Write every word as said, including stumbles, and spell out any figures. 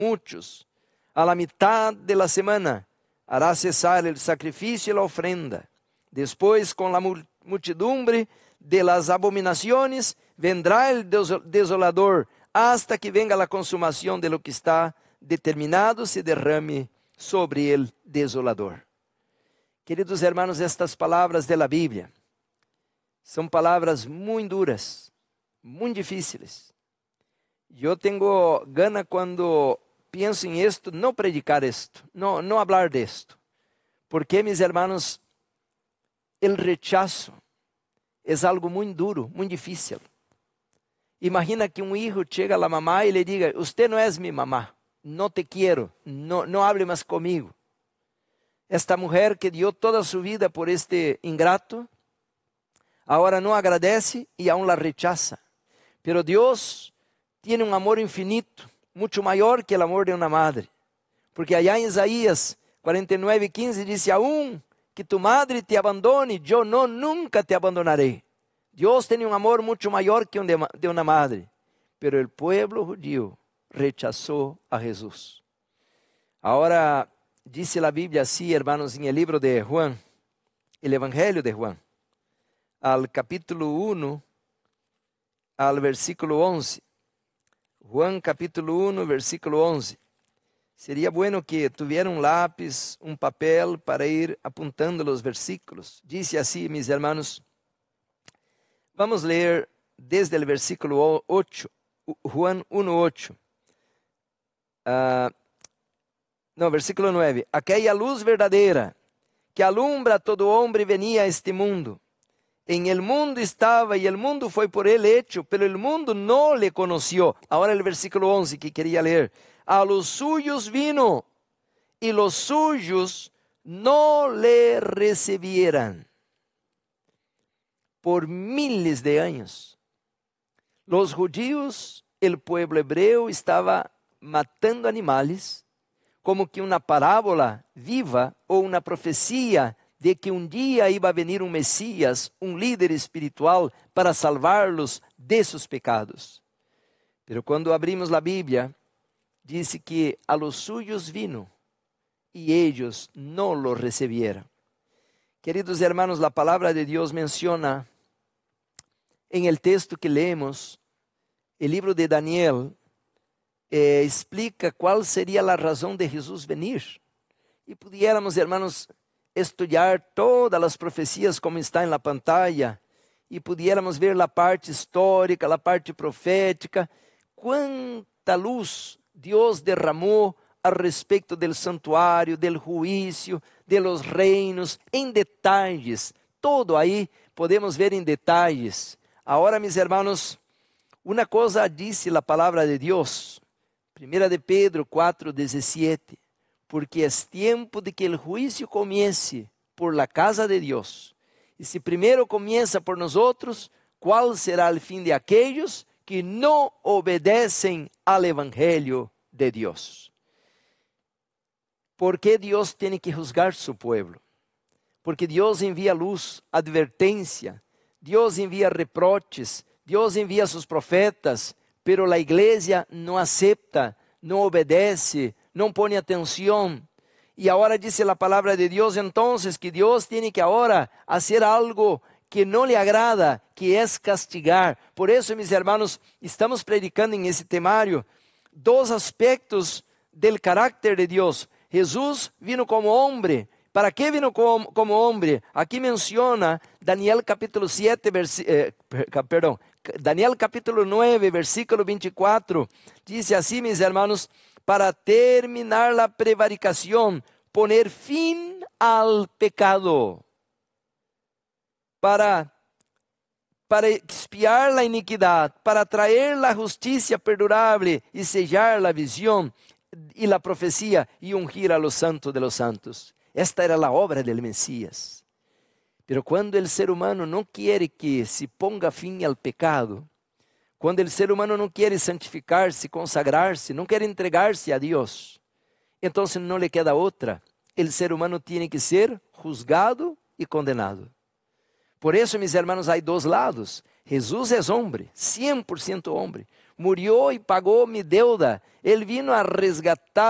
muchos. A la mitad de la semana hará cesar el sacrificio y la ofrenda. Después, con la muchedumbre de las abominaciones, vendrá el desolador, hasta que venga la consumación de lo que está determinado se derrame sobre el desolador. Queridos hermanos, estas palavras de la Bíblia são palavras muito duras, muito difíceis. Eu tenho gana quando penso em isto, não predicar isto, não, não falar disto. Porque, mis hermanos, o rechazo é algo muito duro, muito difícil. Imagina que um hijo chega a la mamá e lhe diga: "Usted não é mi mamá, não te quero, não, não hable mais comigo." Esta mulher que dio toda su vida por este ingrato, agora não agradece e aún la rechaza. Pero Deus tiene um amor infinito, muito maior que o amor de uma madre. Porque allá em Isaías cuarenta y nueve, quince dice: "Aún que tu madre te abandone, eu não nunca te abandonaré." Deus tem um amor muito maior que um de, de uma madre. Pero o pueblo judío rechazou a Jesus. Agora, dice a Bíblia assim, hermanos, em el livro de Juan, el Evangelho de Juan, al capítulo uno, al versículo once. Juan capítulo uno, versículo once. Seria bueno que tuviera um lápis, um papel para ir apontando os versículos. Dice assim, mis hermanos, vamos ler desde o versículo ocho, Juan uno, ocho. Uh, no, versículo nueve. Aquella luz verdadeira que alumbra a todo hombre venía a este mundo. En el mundo estaba y el mundo fue por él hecho, pero el mundo no le conoció. Ahora el versículo once que quería leer. A los suyos vino y los suyos no le recibieran. Por miles de años, los judíos, el pueblo hebreo, estaba matando animales, como que uma parábola viva ou uma profecia de que um dia iba a venir um Messias, um líder espiritual para salvar-los de seus pecados. Pero quando abrimos a Bíblia, diz que a los suyos vino e ellos não lo recebieron. Queridos hermanos, a palavra de Deus menciona em el texto que leemos, o livro de Daniel, Eh, explica qual seria a razão de Jesus venir. E pudiéramos, hermanos, estudar todas as profecias como está na pantalla, e pudiéramos ver a parte histórica, a parte profética, quanta luz Deus derramou a respeito do santuário, do juízo, de los reinos, em detalhes. Todo aí podemos ver em detalhes. Agora, mis hermanos, uma coisa disse a palavra de Deus, Primera de Pedro quatro, dezessete, porque é tempo de que o juízo comece por la casa de Deus. E se primeiro começa por nós outros, qual será o fim de aqueles que não obedecem ao evangelho de Deus? ¿Por que Deus tem que juzgar su pueblo? Porque Deus envia luz, advertência, Deus envia reproches, Deus envia seus profetas, pero la iglesia não acepta, não obedece, não põe atenção. E agora diz a palavra de Deus, então, que Deus tem que agora fazer algo que não lhe agrada, que é castigar. Por isso, mis hermanos, estamos predicando em esse temário dois aspectos del carácter de Deus. Jesus vino como homem. ¿Para qué vino como, como hombre? Aquí menciona Daniel capítulo siete, versi, eh, perdón, Daniel capítulo nueve, versículo veinticuatro. Dice así, mis hermanos, para terminar la prevaricación, poner fin al pecado, para, para expiar la iniquidad, para traer la justicia perdurable y sellar la visión y la profecía y ungir a los santos de los santos. Esta era a obra del Messias. Pero quando o ser humano não quer que se ponga fim ao pecado, quando o ser humano não quer santificar-se, consagrar-se, não quer entregar-se a Deus, então não lhe queda outra. O ser humano tem que ser juzgado e condenado. Por isso, mis hermanos, há dois lados. Jesus é homem, cem por ciento homem. murió y pagó mi deuda. Él vino a resgatar